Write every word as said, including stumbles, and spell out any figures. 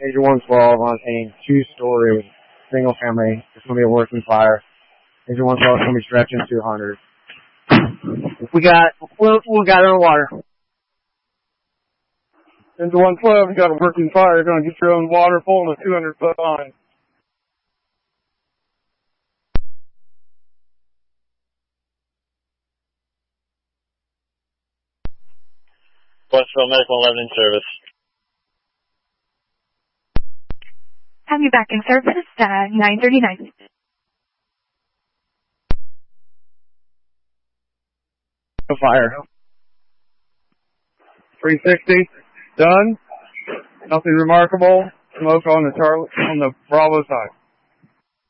Agent one twelve on scene, two-story, single family. It's going to be a working fire. Agent one twelve is going to be stretching two hundred. We got, we we got on water. Agent one twelve, you got a working fire. You're going to get your own water pulling a two hundred foot line. Westville Medical eleven in service. Have you back in service, uh, nine thirty-nine. Fire. three sixty, done. Nothing remarkable. Smoke on the Charlie, on the Bravo side.